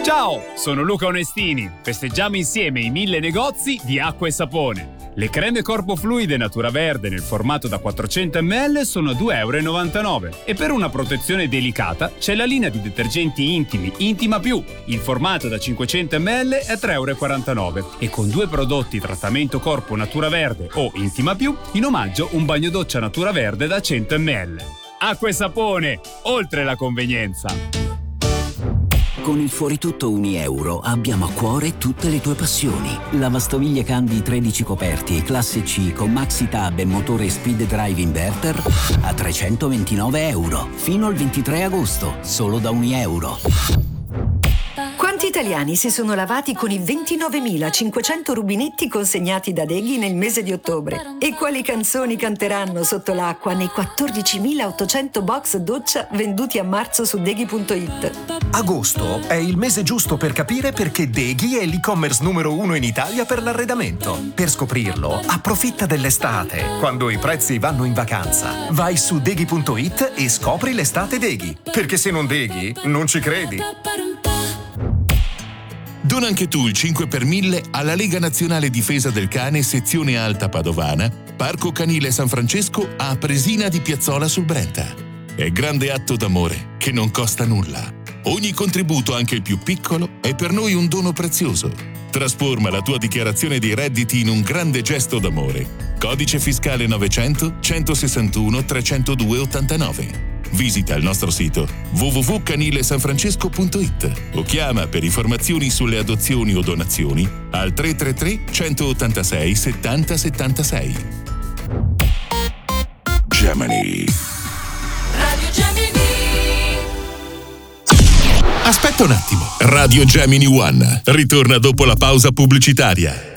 Ciao, sono Luca Onestini. Festeggiamo insieme i 1000 negozi di acqua e sapone. Le creme corpo fluide Natura Verde nel formato da 400 ml sono a €2,99 e per una protezione delicata c'è la linea di detergenti intimi Intima Più. Il formato da 500 ml è €3,49 e con 2 prodotti trattamento corpo Natura Verde o Intima Più in omaggio un bagno doccia Natura Verde da 100 ml. Acqua e sapone, oltre la convenienza. Con il Fuoritutto Unieuro abbiamo a cuore tutte le tue passioni. Lavastoviglie Candy 13 coperti classe C con Maxi Tab e motore Speed Drive Inverter a €329 fino al 23 agosto, solo da Unieuro. Quanti italiani si sono lavati con i 29.500 rubinetti consegnati da Deghi nel mese di ottobre? E quali canzoni canteranno sotto l'acqua nei 14.800 box doccia venduti a marzo su Deghi.it? Agosto è il mese giusto per capire perché Deghi è l'e-commerce numero 1 in Italia per l'arredamento. Per scoprirlo, approfitta dell'estate, quando i prezzi vanno in vacanza. Vai su Deghi.it e scopri l'estate Deghi. Perché se non Deghi, non ci credi. Dona anche tu il 5 per 1000 alla Lega Nazionale Difesa del Cane sezione Alta Padovana, Parco Canile San Francesco a Presina di Piazzola sul Brenta. È grande atto d'amore che non costa nulla. Ogni contributo, anche il più piccolo, è per noi un dono prezioso. Trasforma la tua dichiarazione dei redditi in un grande gesto d'amore. Codice fiscale 900 161 302 89. Visita il nostro sito www.canilesanfrancesco.it o chiama per informazioni sulle adozioni o donazioni al 333 186 70 76. Gemini. Radio Gemini. Aspetta un attimo. Radio Gemini One ritorna dopo la pausa pubblicitaria.